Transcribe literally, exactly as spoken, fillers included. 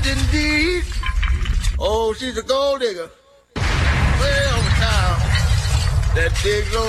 indeed. Oh, she's a gold digger. Way over town. That big